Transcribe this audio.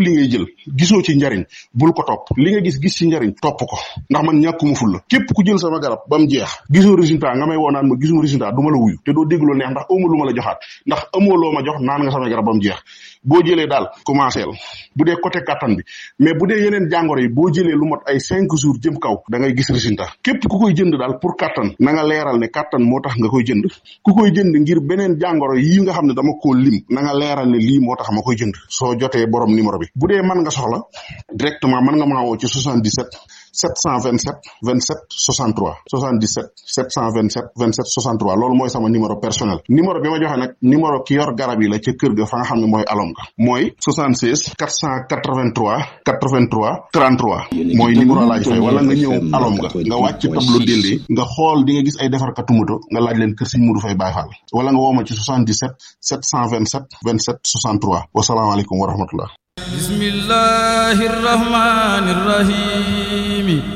li ngay jël gisoo ci njariñ bul ko topp li nga gis ci njariñ topp ko ndax man ñàkkuma ful la képp ku jël sama garab ba mu jeex gisoo résultat nga may woo naan ma gisuma résultat du ma la wuyu te doo dégg lu neex ndax amoo lu ma la joxaat ndax amoo loo ma jox naan nga sama garab ba mu jeex boo jëlee daal commencé bu dee côté kattan bi mais bu dee yeneen jàngoro yi boo jëlee lu mot ay 5 jours jëm kaw da ngay gis résultat képp ku koy jënd daal pour kattan na nga leeral ne kattan moo tax nga koy jënd ku koy jënd ngir beneen jàngoro yi nga xam ne dama koo lim na nga leeral ne lii moo tax ma koy jënd soo jotee borom numéro bi bu dee mën nga soxla directement mën nga maa woo ci 77 727 27 63 77 727 27 63 loolu mooy sama numéro personnel numéro bi ma joxe nag numéro ki yor garab yi la ca kër ga fa nga xam ne mooy alom ga mooy 76 483 83 33 mooy numéro laaj fay wala nga ñëw alom nga wàcc tableau dende nga xool di nga gis ay defarkatu moto nga laaj leen kër Sëñ Modou Faye Baye Fall wala nga woo ma ci 77 727 27 63 wasalaamaaleykum wa rahmatullah. Bismillahir rahmanir rahim.